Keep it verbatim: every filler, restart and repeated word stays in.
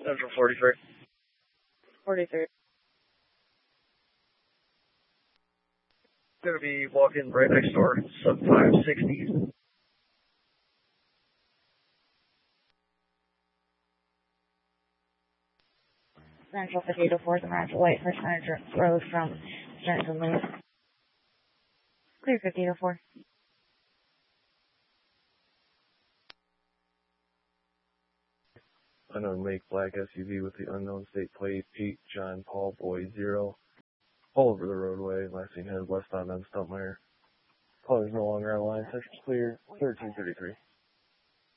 Central forty-three. forty-three. Gonna be walking right next door, sub five sixty. Central fifty to fourth and Rancho White, First Manager Road from Stanton Lane. Clear fifty to four. Unknown make black S U V with the unknown state plate, eight John Paul Boy zero. All over the roadway, last seen headed westbound on Stumpmeyer. Caller's no longer on line, section's clear, thirteen thirty-three.